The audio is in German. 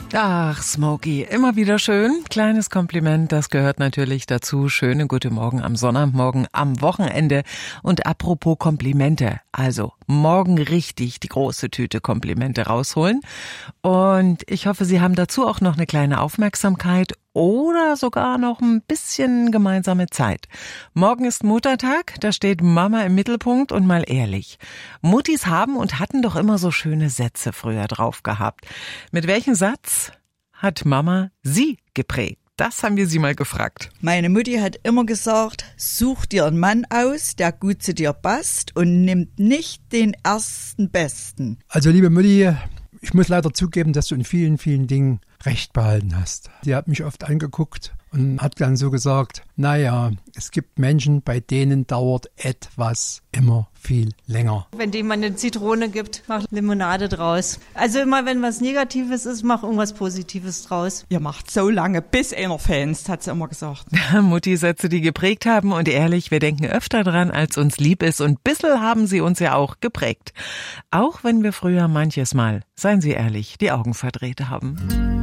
Ach, Smokey, immer wieder schön. Kleines Kompliment, das gehört natürlich dazu. Schöne gute Morgen am Sonnabendmorgen, am Wochenende. Und apropos Komplimente, also morgen richtig die große Tüte Komplimente rausholen. Und ich hoffe, Sie haben dazu auch noch eine kleine Aufmerksamkeit oder sogar noch ein bisschen gemeinsame Zeit. Morgen ist Muttertag, da steht Mama im Mittelpunkt und mal ehrlich. Muttis haben und hatten doch immer so schöne Sätze früher drauf gehabt. Mit welchem Satz hat Mama Sie geprägt? Das haben wir sie mal gefragt. Meine Mutti hat immer gesagt, such dir einen Mann aus, der gut zu dir passt und nimmt nicht den ersten Besten. Also liebe Mutti, ich muss leider zugeben, dass du in vielen, vielen Dingen Recht behalten hast. Die hat mich oft angeguckt und hat dann so gesagt, naja, es gibt Menschen, bei denen dauert etwas immer viel länger. Wenn dir jemand eine Zitrone gibt, mach Limonade draus. Also immer, wenn was Negatives ist, mach irgendwas Positives draus. Ihr macht so lange, bis einer fänst, hat sie immer gesagt. Mutti-Sätze, die geprägt haben und ehrlich, wir denken öfter dran, als uns lieb ist und bissel haben sie uns ja auch geprägt. Auch wenn wir früher manches Mal, seien Sie ehrlich, die Augen verdreht haben.